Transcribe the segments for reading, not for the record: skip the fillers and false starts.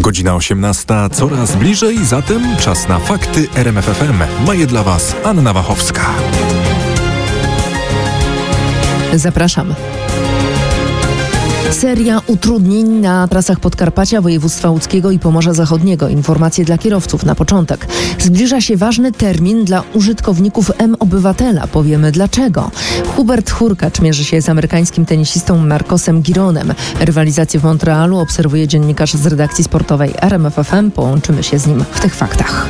Godzina 18, coraz bliżej, zatem czas na fakty RMF FM. Ma je dla Was Anna Wachowska. Zapraszam. Seria utrudnień na trasach Podkarpacia, województwa łódzkiego i Pomorza Zachodniego. Informacje dla kierowców na początek. Zbliża się ważny termin dla użytkowników M-Obywatela. Powiemy dlaczego. Hubert Hurkacz mierzy się z amerykańskim tenisistą Marcosem Gironem. Rywalizację w Montrealu obserwuje dziennikarz z redakcji sportowej RMF FM. Połączymy się z nim w tych faktach.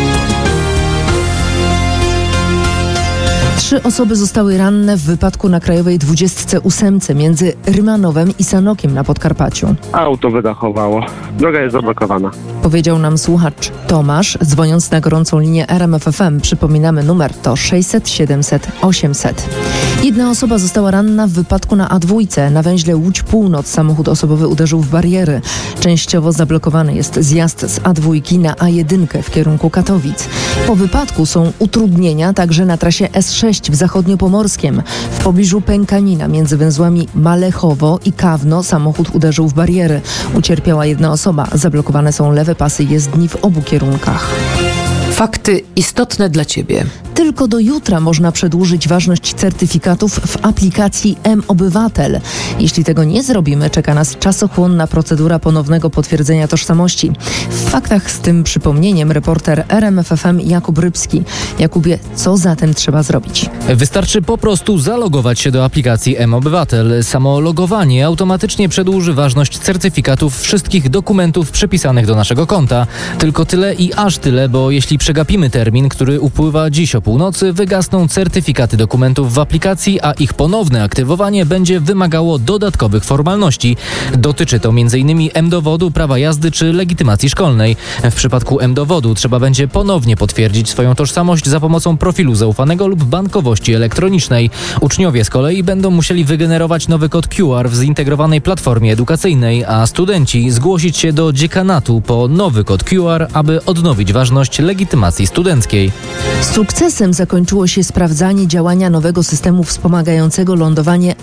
3 osoby zostały ranne w wypadku na Krajowej 28 między Rymanowem i Sanokiem na Podkarpaciu. Auto wydachowało. Droga jest zablokowana. Powiedział nam słuchacz Tomasz, dzwoniąc na gorącą linię RMF FM. Przypominamy, numer to 600 700 800. Jedna osoba została ranna w wypadku na A2. Na węźle Łódź Północ samochód osobowy uderzył w bariery. Częściowo zablokowany jest zjazd z A2 na A1 w kierunku Katowic. Po wypadku są utrudnienia także na trasie S6 w Zachodniopomorskiem. W pobliżu Pękanina między węzłami Malechowo i Kawno samochód uderzył w bariery. Ucierpiała jedna osoba. Zablokowane są lewe pasy jezdni w obu kierunkach. Fakty istotne dla Ciebie. Tylko do jutra można przedłużyć ważność certyfikatów w aplikacji M-Obywatel. Jeśli tego nie zrobimy, czeka nas czasochłonna procedura ponownego potwierdzenia tożsamości. W faktach z tym przypomnieniem reporter RMF FM Jakub Rybski. Jakubie, co zatem trzeba zrobić? Wystarczy po prostu zalogować się do aplikacji M-Obywatel. Samo logowanie automatycznie przedłuży ważność certyfikatów wszystkich dokumentów przypisanych do naszego konta. Tylko tyle i aż tyle, bo jeśli przegapimy termin, który upływa dziś o północy, wygasną certyfikaty dokumentów w aplikacji, a ich ponowne aktywowanie będzie wymagało dodatkowych formalności. Dotyczy to m.in. M-dowodu, prawa jazdy czy legitymacji szkolnej. W przypadku M-dowodu trzeba będzie ponownie potwierdzić swoją tożsamość za pomocą profilu zaufanego lub bankowości elektronicznej. Uczniowie z kolei będą musieli wygenerować nowy kod QR w zintegrowanej platformie edukacyjnej, a studenci zgłosić się do dziekanatu po nowy kod QR, aby odnowić ważność legitymacji studenckiej. Sukcesem zakończyło się sprawdzanie działania nowego systemu wspomagającego lądowanie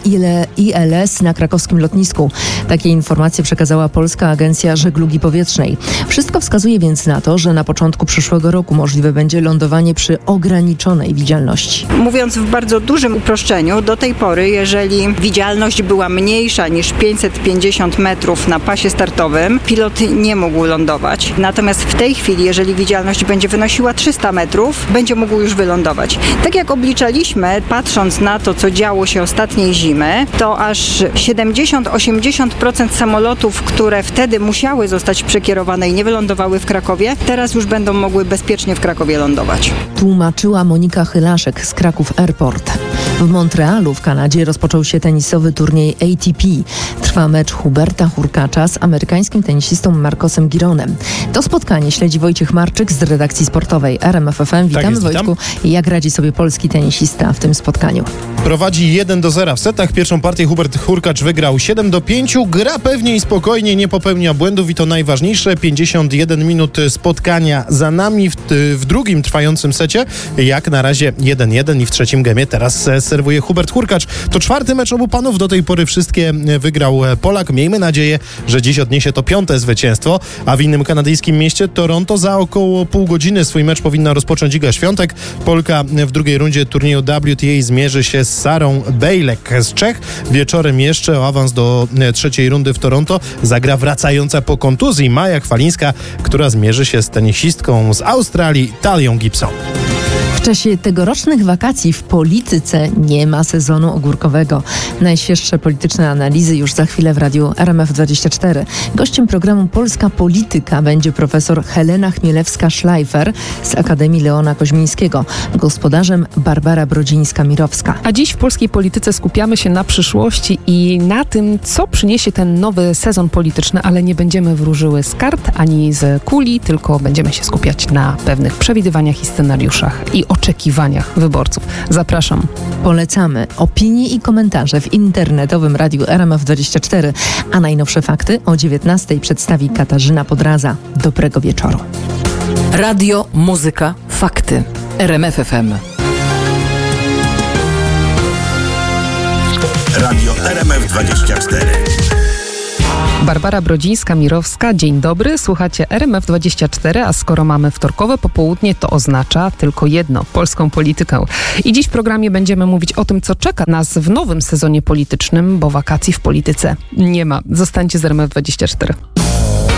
ILS na krakowskim lotnisku. Takie informacje przekazała Polska Agencja Żeglugi Powietrznej. Wszystko wskazuje więc na to, że na początku przyszłego roku możliwe będzie lądowanie przy ograniczonej widzialności. Mówiąc w bardzo dużym uproszczeniu, do tej pory, jeżeli widzialność była mniejsza niż 550 metrów na pasie startowym, pilot nie mógł lądować. Natomiast w tej chwili, jeżeli widzialność będzie wynosiła 300 metrów, będzie mógł już wylądować. Tak jak obliczaliśmy, patrząc na to, co działo się ostatniej zimy, to aż 70-80% samolotów, które wtedy musiały zostać przekierowane i nie wylądowały w Krakowie, teraz już będą mogły bezpiecznie w Krakowie lądować. Tłumaczyła Monika Chylaszek z Kraków Airport. W Montrealu w Kanadzie rozpoczął się tenisowy turniej ATP. Trwa mecz Huberta Hurkacza z amerykańskim tenisistą Marcosem Gironem. To spotkanie śledzi Wojciech Marczyk z redakcji sportowej RMF FM. Witamy, Wojtku. Jak radzi sobie polski tenisista w tym spotkaniu? Prowadzi 1-0 w setach. Pierwszą partię Hubert Hurkacz wygrał 7-5. Gra pewnie i spokojnie, nie popełnia błędów i to najważniejsze. 51 minut spotkania za nami. W drugim trwającym secie jak na razie 1-1 i w trzecim gemie teraz serwuje Hubert Hurkacz. To 4. mecz obu panów. Do tej pory wszystkie wygrał Polak. Miejmy nadzieję, że dziś odniesie to 5. zwycięstwo. A w innym kanadyjskim mieście Toronto za około pół godziny swój mecz powinna rozpocząć Iga Świątek. Polka w drugiej rundzie turnieju WTA zmierzy się z Sarą Bejlek z Czech. Wieczorem jeszcze o awans do trzeciej rundy w Toronto zagra wracająca po kontuzji Maja Chwalińska, która zmierzy się z tenisistką z Australii Talią Gibson. W czasie tegorocznych wakacji w polityce nie ma sezonu ogórkowego. Najświeższe polityczne analizy już za chwilę w radiu RMF24. Gościem programu Polska Polityka będzie profesor Helena Chmielewska-Szlajfer z Akademii Leona Koźmińskiego. Gospodarzem Barbara Brodzińska-Mirowska. A dziś w polskiej polityce skupiamy się na przyszłości i na tym, co przyniesie ten nowy sezon polityczny, ale nie będziemy wróżyły z kart ani z kuli, tylko będziemy się skupiać na pewnych przewidywaniach i scenariuszach i oczekiwaniach wyborców. Zapraszam. Polecamy opinie i komentarze w internetowym radiu RMF24, a najnowsze fakty o 19:00 przedstawi Katarzyna Podraza. Dobrego wieczoru. Radio, muzyka, fakty. RMF FM. Radio RMF24. Barbara Brodzińska-Mirowska, dzień dobry. Słuchacie RMF24, a skoro mamy wtorkowe popołudnie, to oznacza tylko jedno – polską politykę. I dziś w programie będziemy mówić o tym, co czeka nas w nowym sezonie politycznym, bo wakacji w polityce nie ma. Zostańcie z RMF24.